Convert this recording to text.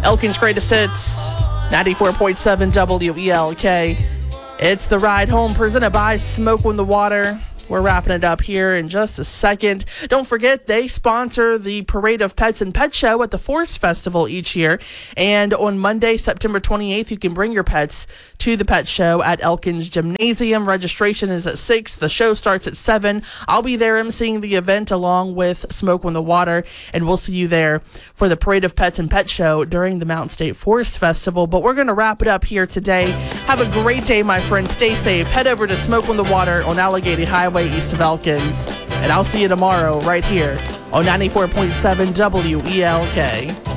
Elkin's Greatest Hits, 94.7 WELK. It's The Ride Home presented by Smoke on the Water. We're wrapping it up here in just a second. Don't forget, they sponsor the Parade of Pets and Pet Show at the Forest Festival each year. And on Monday, September 28th, you can bring your pets to the pet show at Elkins Gymnasium. Registration is at 6. The show starts at 7. I'll be there emceeing the event along with Smoke on the Water, and we'll see you there for the Parade of Pets and Pet Show during the Mountain State Forest Festival. But we're going to wrap it up here today. Have a great day, my friends. Stay safe. Head over to Smoke on the Water on Allegheny Highway east of Elkins, and I'll see you tomorrow right here on 94.7 WELK.